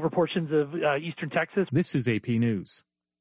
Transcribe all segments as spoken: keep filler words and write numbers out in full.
over portions of uh, eastern Texas. This is A P News.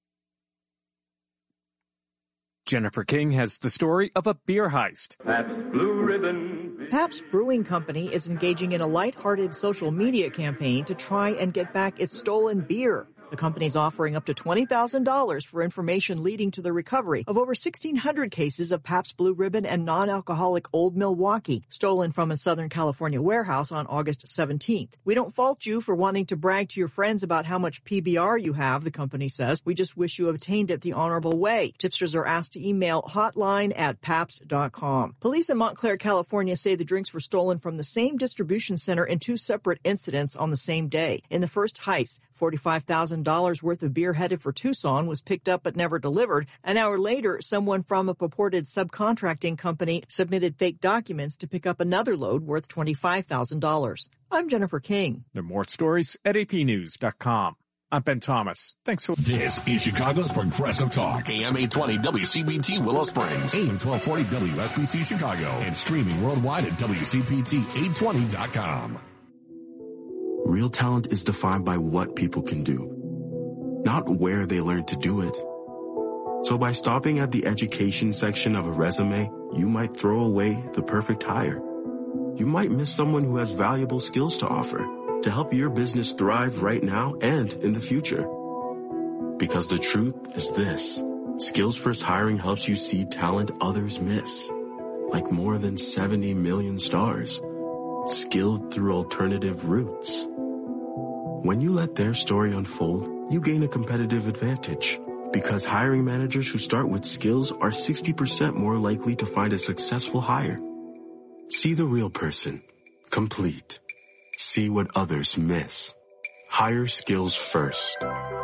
Jennifer King has the story of a beer heist. Pabst Blue Ribbon. Pabst Brewing Company is engaging in a lighthearted social media campaign to try and get back its stolen beer. The company's offering up to twenty thousand dollars for information leading to the recovery of over sixteen hundred cases of Pabst Blue Ribbon and non-alcoholic Old Milwaukee, stolen from a Southern California warehouse on August seventeenth. We don't fault you for wanting to brag to your friends about how much P B R you have, the company says. We just wish you obtained it the honorable way. Tipsters are asked to email hotline at pabst dot com. Police in Montclair, California say the drinks were stolen from the same distribution center in two separate incidents on the same day. In the first heist, forty-five thousand dollars worth of beer headed for Tucson was picked up but never delivered. An hour later, someone from a purported subcontracting company submitted fake documents to pick up another load worth twenty-five thousand dollars. I'm Jennifer King. There are more stories at a p news dot com. I'm Ben Thomas. Thanks for... This is Chicago's Progressive Talk. A M eight twenty W C B T Willow Springs. A M twelve forty W S B C Chicago. And streaming worldwide at W C P T eight twenty dot com. Real talent is defined by what people can do, not where they learn to do it. So by stopping at the education section of a resume, you might throw away the perfect hire. You might miss someone who has valuable skills to offer to help your business thrive right now and in the future. Because the truth is this: Skills First Hiring helps you see talent others miss, like more than seventy million stars, skilled through alternative routes. When you let their story unfold, you gain a competitive advantage, because hiring managers who start with skills are sixty percent more likely to find a successful hire. See the real person, complete. See what others miss. Hire skills first.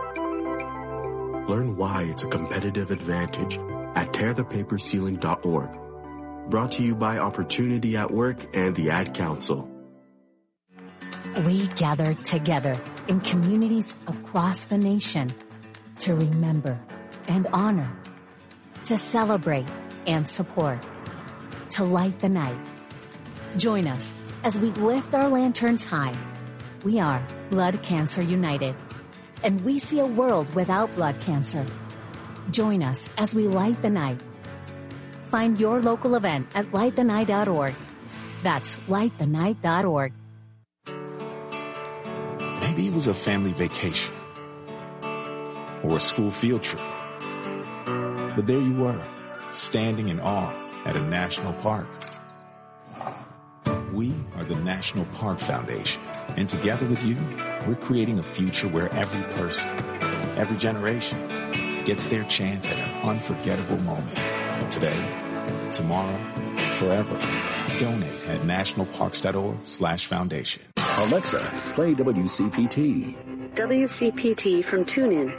Learn why it's a competitive advantage at tear the paper ceiling dot org. Brought to you by Opportunity at Work and the Ad Council. We gather together in communities across the nation to remember and honor, to celebrate and support, to light the night. Join us as we lift our lanterns high. We are Blood Cancer United, and we see a world without blood cancer. Join us as we light the night. Find your local event at light the night dot org. That's light the night dot org. Maybe it was a family vacation or a school field trip. But there you were, standing in awe at a national park. We are the National Park Foundation, and together with you, we're creating a future where every person, every generation, gets their chance at an unforgettable moment. Today, tomorrow, forever. Donate at national parks dot org slash foundation. Alexa, play W C P T. W C P T from TuneIn.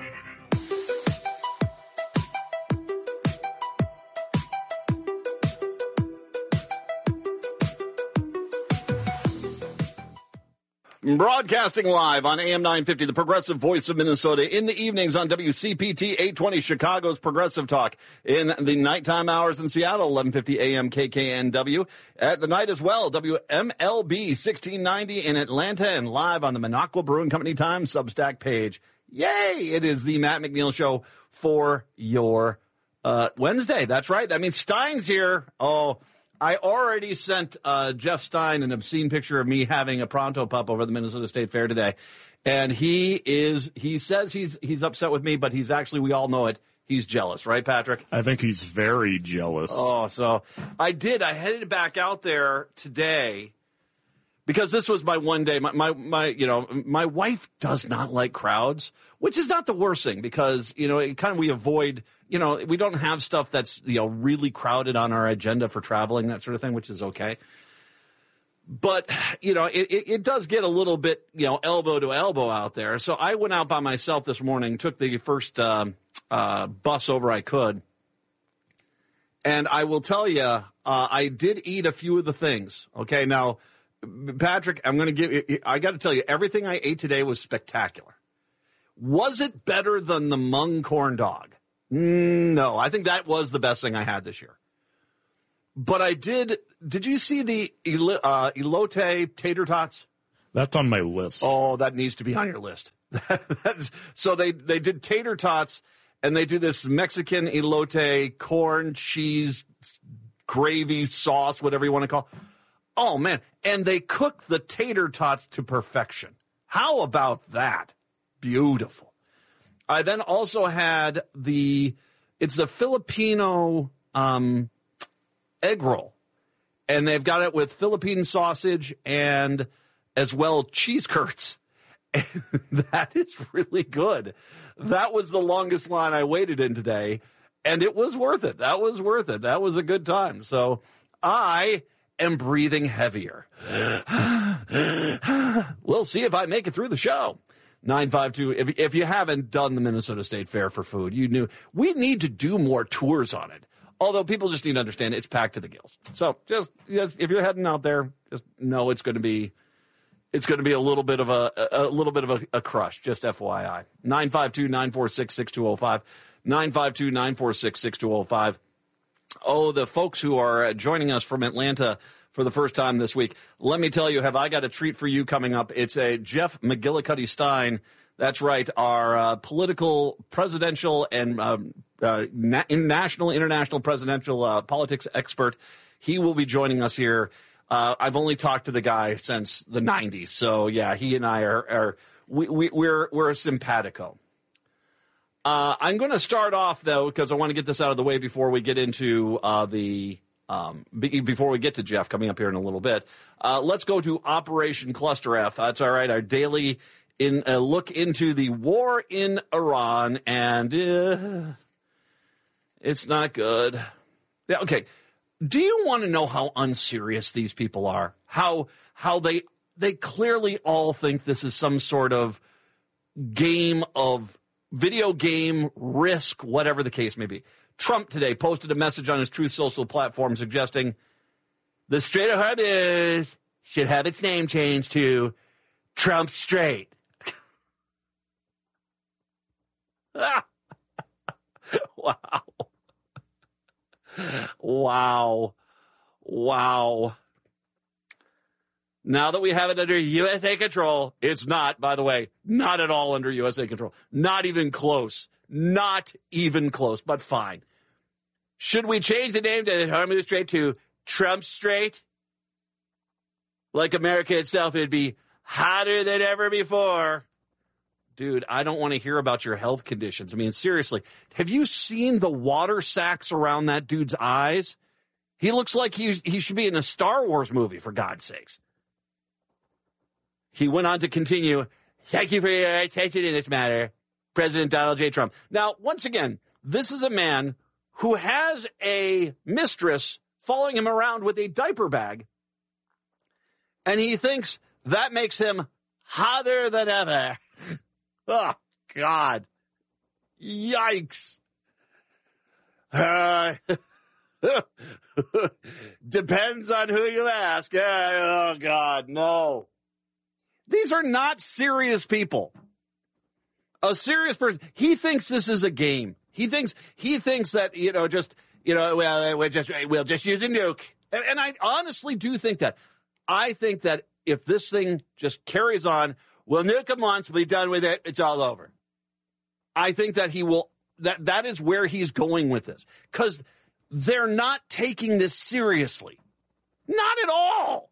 Broadcasting live on A M nine fifty, the Progressive Voice of Minnesota. In the evenings on W C P T eight twenty, Chicago's Progressive Talk. In the nighttime hours in Seattle, eleven fifty A M K K N W. At the night as well, W M L B sixteen ninety in Atlanta, and live on the Minocqua Brewing Company Times Substack page. Yay! It is the Matt McNeil Show for your uh Wednesday. That's right. That means Stein's here. Oh, I already sent uh Jeff Stein an obscene picture of me having a Pronto Pup over the Minnesota State Fair today. And he is, he says he's he's upset with me, but he's actually, we all know it, he's jealous, right, Patrick? I think he's very jealous. Oh, so I did. I headed back out there today because this was my one day. My, my, my, you know, my wife does not like crowds, which is not the worst thing because, you know, it kind of, we avoid, you know, we don't have stuff that's, you know, really crowded on our agenda for traveling, that sort of thing, which is okay. But, you know, it, it, it does get a little bit, you know, elbow to elbow out there. So I went out by myself this morning, took the first um, uh, bus over I could. And I will tell you, uh, I did eat a few of the things. Okay, now, Patrick, I'm going to give I got to tell you, everything I ate today was spectacular. Was it better than the mung corn dog? No, I think that was the best thing I had this year. But I did, did you see the uh, elote tater tots? That's on my list. Oh, that needs to be on your list. That's, so they, they did tater tots, and they do this Mexican elote, corn, cheese, gravy, sauce, whatever you want to call it. Oh, man. And they cook the tater tots to perfection. How about that? Beautiful. I then also had the, it's the Filipino um, egg roll. And they've got it with Philippine sausage and as well cheese curds. And that is really good. That was the longest line I waited in today. And it was worth it. That was worth it. That was a good time. So I am breathing heavier. We'll see if I make it through the show. nine five two, if, if you haven't done the Minnesota State Fair for food, you knew we need to do more tours on it. Although people just need to understand it's packed to the gills. So just, just if you're heading out there, just know it's going to be it's going to be a little bit of a a little bit of a, a crush. Just F Y I. nine five two, nine four six, six two zero five. nine five two, nine four six, six two zero five. Oh, the folks who are joining us from Atlanta for the first time this week. Let me tell you, have I got a treat for you coming up? It's a Jeff McGillicuddy Stein. That's right, our uh, political, presidential, and um, uh, na- national, international presidential uh, politics expert. He will be joining us here. Uh, I've only talked to the guy since the nineties, so yeah, he and I are, are we, we, we're we're a simpatico. Uh, I'm going to start off though because I want to get this out of the way before we get into uh, the um, be, before we get to Jeff coming up here in a little bit. Uh, let's go to Operation Cluster F. That's all right. Our daily. In a look into the war in Iran, and uh, it's not good. Yeah, okay. Do you want to know how unserious these people are? How how they they clearly all think this is some sort of game of video game risk, whatever the case may be. Trump today posted a message on his Truth Social platform suggesting the Strait of Hormuz should have its name changed to Trump Strait. Wow. Wow. Wow. Now that we have it under U S A control, it's not, by the way, not at all under U S A control. Not even close. Not even close, but fine. Should we change the name to Hormuz Strait to Trump Strait? Like America itself, it'd be hotter than ever before. Dude, I don't want to hear about your health conditions. I mean, seriously, have you seen the water sacks around that dude's eyes? He looks like he's, he should be in a Star Wars movie, for God's sakes. He went on to continue, thank you for your attention in this matter, President Donald J. Trump. Now, once again, this is a man who has a mistress following him around with a diaper bag, and he thinks that makes him hotter than ever. Oh, God. Yikes. Uh, depends on who you ask. Uh, oh, God, no. These are not serious people. A serious person. He thinks this is a game. He thinks he thinks that, you know, just, you know, well, we'll just, we'll just use a nuke. And, and I honestly do think that. I think that if this thing just carries on, we'll nuke him once, we'll be done with it, it's all over. I think that he will, that, that is where he's going with this. Because they're not taking this seriously. Not at all.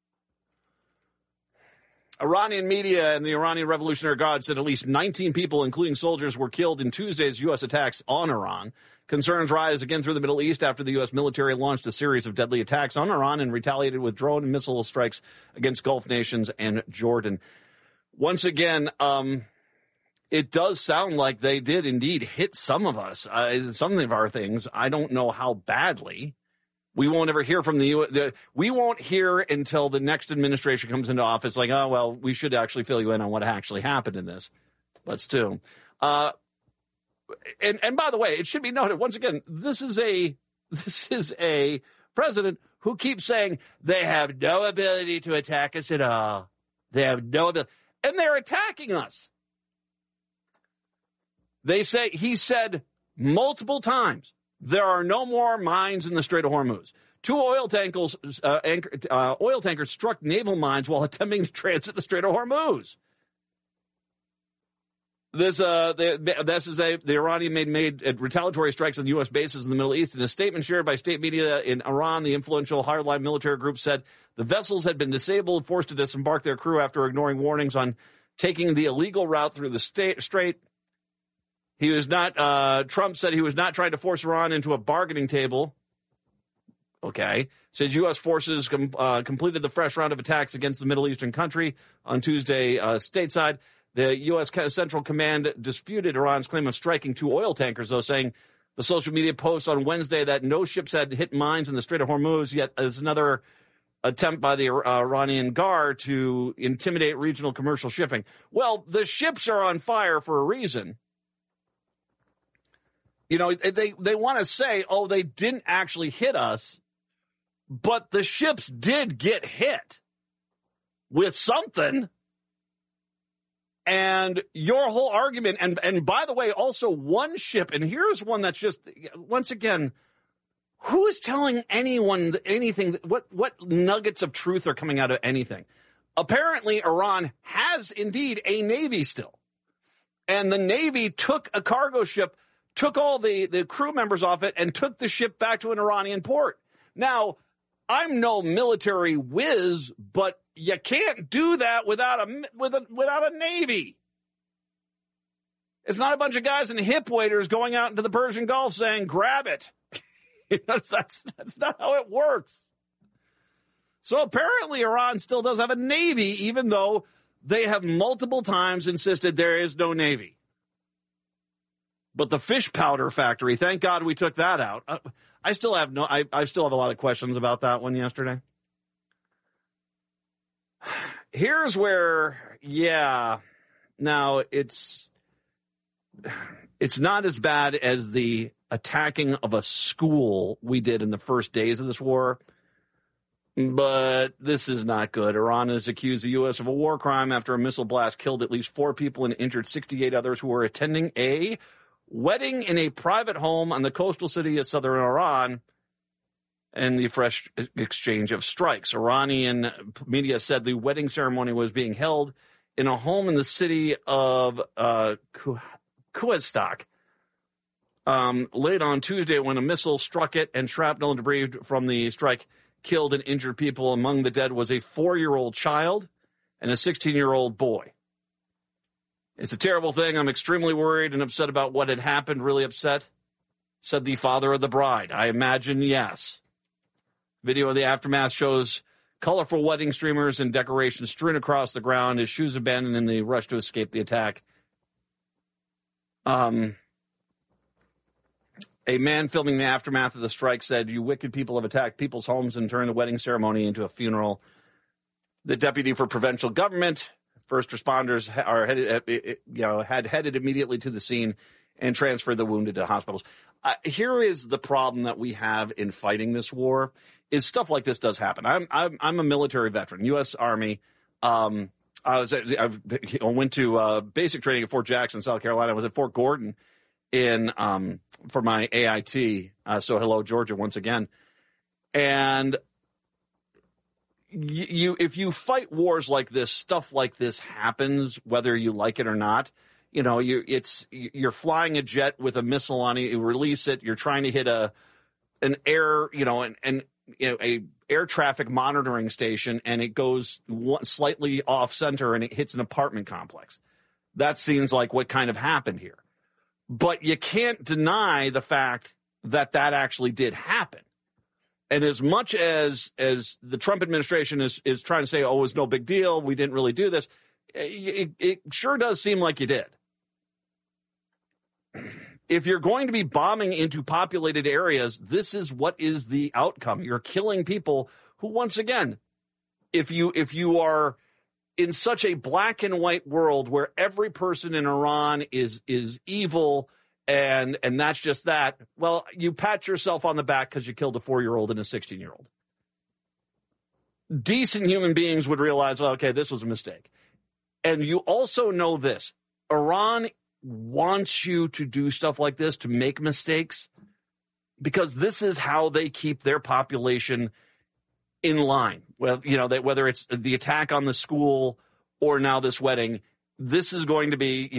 Iranian media and the Iranian Revolutionary Guard said at least nineteen people, including soldiers, were killed in Tuesday's U S attacks on Iran. Concerns rise again through the Middle East after the U S military launched a series of deadly attacks on Iran and retaliated with drone and missile strikes against Gulf nations and Jordan. Once again, um, it does sound like they did indeed hit some of us, uh, some of our things. I don't know how badly. We won't ever hear from the, the, we won't hear until the next administration comes into office like, oh, well, we should actually fill you in on what actually happened in this. Let's do. Uh, and, and by the way, it should be noted once again, this is a, this is a president who keeps saying they have no ability to attack us at all. They have no ability. And they're attacking us. They say, he said multiple times, there are no more mines in the Strait of Hormuz. Two oil tankers, uh, anchor, uh, oil tankers struck naval mines while attempting to transit the Strait of Hormuz. This, uh, they, this is a, the Iranian made made uh, retaliatory strikes on U S bases in the Middle East. In a statement shared by state media in Iran, the influential hardline military group said the vessels had been disabled, forced to disembark their crew after ignoring warnings on taking the illegal route through the state, strait. He was not. Uh, Trump said he was not trying to force Iran into a bargaining table. Okay, says U S forces com- uh, completed the fresh round of attacks against the Middle Eastern country on Tuesday uh, stateside. The U S Central Command disputed Iran's claim of striking two oil tankers, though, saying the social media post on Wednesday that no ships had hit mines in the Strait of Hormuz, yet is another attempt by the uh, Iranian Guard to intimidate regional commercial shipping. Well, the ships are on fire for a reason. You know, they, they want to say, oh, they didn't actually hit us, but the ships did get hit with something. And your whole argument, and, and by the way, also one ship, and here's one that's just, once again, who is telling anyone anything? What, what nuggets of truth are coming out of anything? Apparently, Iran has indeed a Navy still. And the Navy took a cargo ship, took all the, the crew members off it, and took the ship back to an Iranian port. Now, I'm no military whiz, but you can't do that without a, with a, without a Navy. It's not a bunch of guys in hip waders going out into the Persian Gulf saying, grab it. that's, that's, that's not how it works. So apparently Iran still does have a Navy, even though they have multiple times insisted there is no Navy. But the fish powder factory, thank God we took that out. Uh, I still have no, I, I still have a lot of questions about that one yesterday. Here's where, yeah, now it's, it's not as bad as the attacking of a school we did in the first days of this war, but this is not good. Iran has accused the U S of a war crime after a missile blast killed at least four people and injured sixty-eight others who were attending a wedding in a private home on the coastal city of southern Iran, and the fresh exchange of strikes. Iranian media said the wedding ceremony was being held in a home in the city of uh, Khuzestan um, late on Tuesday when a missile struck it, and shrapnel and debris from the strike killed and injured people. Among the dead was a four-year-old child and a sixteen-year-old boy. It's a terrible thing. I'm extremely worried and upset about what had happened, really upset, said the father of the bride. I imagine, yes. Video of the aftermath shows colorful wedding streamers and decorations strewn across the ground, his shoes abandoned in the rush to escape the attack. Um, a man filming the aftermath of the strike said, "You wicked people have attacked people's homes and turned the wedding ceremony into a funeral." The deputy for provincial government, first responders are headed, you know, had headed immediately to the scene and transferred the wounded to hospitals. Uh, here is the problem that we have in fighting this war. Is stuff like this does happen. I'm I'm, I'm a military veteran, U S Army. Um, I was at, I went to uh, basic training at Fort Jackson, South Carolina. I was at Fort Gordon in um, for my A I T. Uh, so hello, Georgia, once again. And you, you, if you fight wars like this, stuff like this happens, whether you like it or not. You know, you it's you're flying a jet with a missile on it. You release it. You're trying to hit a an air, you know, and and. You know, a air traffic monitoring station, and it goes one, slightly off center and it hits an apartment complex. That seems like what kind of happened here. But you can't deny the fact that that actually did happen. And as much as as the Trump administration is is trying to say, oh, it was no big deal, we didn't really do this, it, it sure does seem like you did. If you're going to be bombing into populated areas, this is what is the outcome. You're killing people who, once again, if you if you are in such a black and white world where every person in Iran is is evil and and that's just that, well, you pat yourself on the back because you killed a four-year-old and a sixteen-year-old. Decent human beings would realize, well, okay, this was a mistake. And you also know this. Iran wants you to do stuff like this, to make mistakes. because this is how they keep their population in line. Well, you know, that whether it's the attack on the school or now this wedding, this is going to be, you